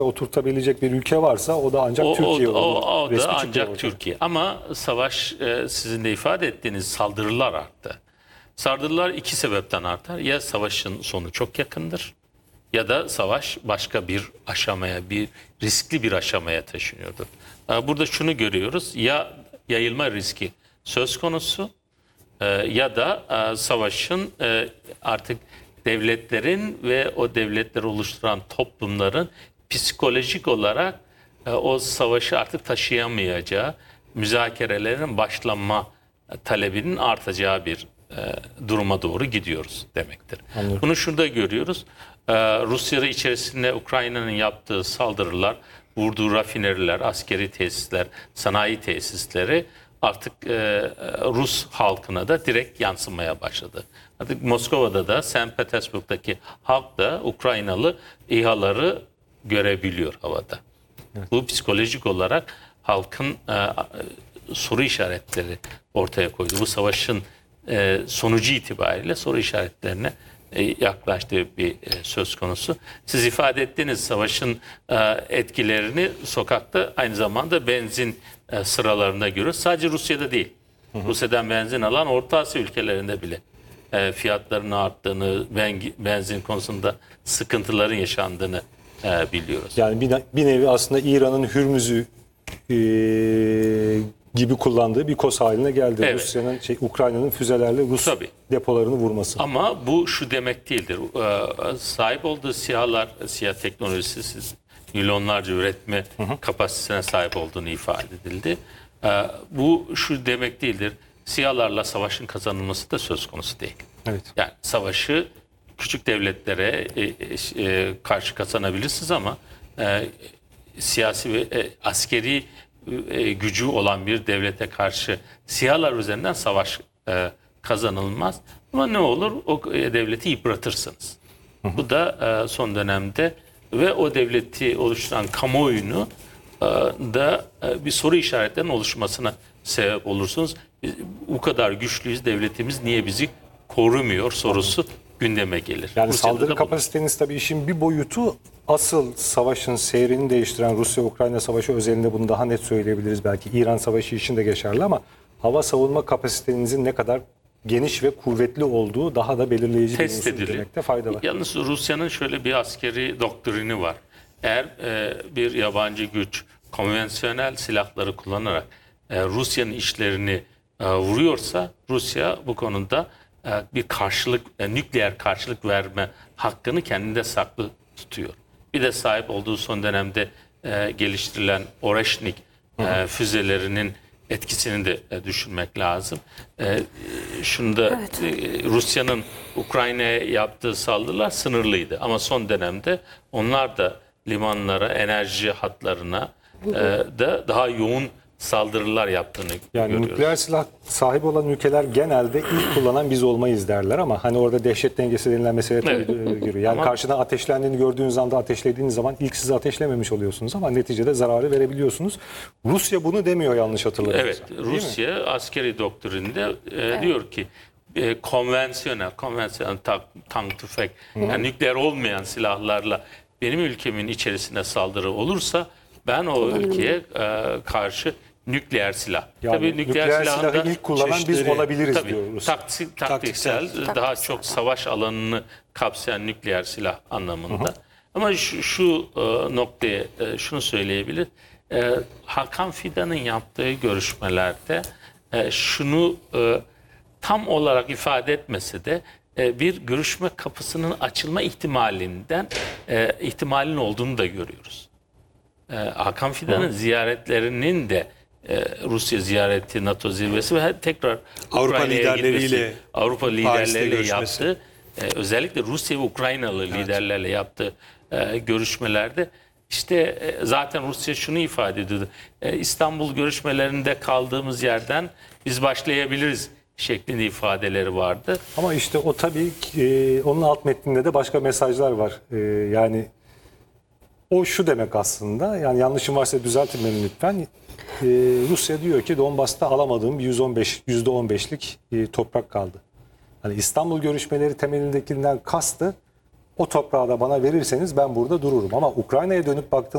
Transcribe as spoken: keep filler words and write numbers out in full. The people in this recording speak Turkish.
oturtabilecek bir ülke varsa o da ancak O, Türkiye o, olur. o, o Resmi da çıkıyor ancak ortaya. Türkiye. Ama savaş, e, sizin de ifade ettiğiniz saldırılar arttı. Saldırılar iki sebepten artar. Ya savaşın sonu çok yakındır ya da savaş başka bir aşamaya, bir riskli bir aşamaya taşınıyordur. E, Burada şunu görüyoruz. Ya yayılma riski söz konusu e, ya da e, savaşın e, artık devletlerin ve o devletleri oluşturan toplumların psikolojik olarak e, o savaşı artık taşıyamayacağı, müzakerelerin başlanma talebinin artacağı bir e, duruma doğru gidiyoruz demektir. Anladım. Bunu şurada görüyoruz. E, Rusya içerisinde Ukrayna'nın yaptığı saldırılar, vurduğu rafineriler, askeri tesisler, sanayi tesisleri artık e, Rus halkına da direkt yansımaya başladı. Artık Moskova'da da, Saint Petersburg'daki halk da Ukraynalı İHA'ları görebiliyor havada. Evet. Bu psikolojik olarak halkın e, soru işaretleri ortaya koydu. Bu savaşın e, sonucu itibariyle soru işaretlerine e, yaklaştığı bir e, söz konusu. Siz ifade ettiğiniz savaşın e, etkilerini sokakta aynı zamanda benzin e, sıralarında görüyoruz. Sadece Rusya'da değil. Hı hı. Rusya'dan benzin alan Orta Asya ülkelerinde bile e, fiyatların arttığını, benzin konusunda sıkıntıların yaşandığını e, biliyoruz. Yani bir, bir nevi aslında İran'ın Hürmüz'ü e, gibi kullandığı bir koz haline geldi. Evet. Rusya'nın, şey, Ukrayna'nın füzelerle Rus Tabii. depolarını vurması. Ama bu şu demek değildir. Ee, sahip olduğu SİHA'lar, SİHA teknolojisi milyonlarca üretme hı hı. kapasitesine sahip olduğunu ifade edildi. Ee, bu şu demek değildir. SİHA'larla savaşın kazanılması da söz konusu değil. Evet. Yani savaşı küçük devletlere e, e, karşı kazanabilirsiniz ama e, siyasi ve e, askeri e, gücü olan bir devlete karşı SİHA'lar üzerinden savaş e, kazanılmaz. Ama ne olur? O e, devleti yıpratırsınız. Hı hı. Bu da e, son dönemde ve o devleti oluşturan kamuoyunu e, da e, bir soru işaretlerinin oluşmasına sebep olursunuz. Biz, bu kadar güçlüyüz, devletimiz niye bizi korumuyor sorusu gündeme gelir. Yani Rusya'da saldırı kapasiteniz tabii işin bir boyutu, asıl savaşın seyrini değiştiren Rusya-Ukrayna savaşı özelinde bunu daha net söyleyebiliriz. Belki İran savaşı için de geçerli ama hava savunma kapasitenizin ne kadar geniş ve kuvvetli olduğu daha da belirleyici test bir unsur demekte fayda var. Yalnız Rusya'nın şöyle bir askeri doktrini var. Eğer e, bir yabancı güç konvansiyonel silahları kullanarak e, Rusya'nın işlerini e, vuruyorsa Rusya bu konuda e, bir karşılık, e, nükleer karşılık verme hakkını kendinde saklı tutuyor. Bir de sahip olduğu son dönemde e, geliştirilen Oreşnik e, füzelerinin etkisini de e, düşünmek lazım. E, şunu da evet. e, Rusya'nın Ukrayna'ya yaptığı saldırılar sınırlıydı. Ama son dönemde onlar da limanlara, enerji hatlarına e, da daha yoğun saldırılar yaptığını yani görüyoruz. Nükleer silah sahibi olan ülkeler genelde ilk kullanan biz olmayız derler ama hani orada dehşet dengesi denilen mesele tabii evet. giriyor. Yani ama karşıdan ateşlendiğini gördüğünüz anda, ateşlediğiniz zaman ilk sizi ateşlememiş oluyorsunuz ama neticede zararı verebiliyorsunuz. Rusya bunu demiyor yanlış hatırlamıyorsam. Evet, Rusya askeri doktrinde e, evet. diyor ki e, konvansiyonel, konvansiyonel tank, tank tüfek, yani nükleer olmayan silahlarla benim ülkemin içerisinde saldırı olursa ben o ülkeye e, karşı nükleer silah. Yani tabii nükleer, nükleer silahı ilk kullanan biz olabiliriz tabii, diyoruz. Taktik, taktiksel, taktiksel, daha taktiksel. Çok savaş alanını kapsayan nükleer silah anlamında. Hı hı. Ama şu, şu e, noktaya e, şunu söyleyebilir. E, Hakan Fidan'ın yaptığı görüşmelerde e, şunu e, tam olarak ifade etmese de e, bir görüşme kapısının açılma ihtimalinden e, ihtimalin olduğunu da görüyoruz. E, Hakan Fidan'ın Hı. ziyaretlerinin de e, Rusya ziyareti, NATO zirvesi ve tekrar Avrupa Ukrayna'ya liderleriyle gitmesi, Avrupa liderleriyle yaptığı, e, özellikle Rusya ve Ukraynalı evet. liderlerle yaptığı e, görüşmelerde işte e, zaten Rusya şunu ifade ediyordu. E, İstanbul görüşmelerinde kaldığımız yerden biz başlayabiliriz şeklinde ifadeleri vardı. Ama işte o tabii e, onun alt metninde de başka mesajlar var. E, yani o şu demek aslında, yani yanlışım varsa düzeltin beni lütfen. E, Rusya diyor ki Donbas'ta alamadığım yüz on beş, yüzde on beşlik e, toprak kaldı. Hani İstanbul görüşmeleri temelindekinden kastı, o toprağı da bana verirseniz ben burada dururum. Ama Ukrayna'ya dönüp baktığım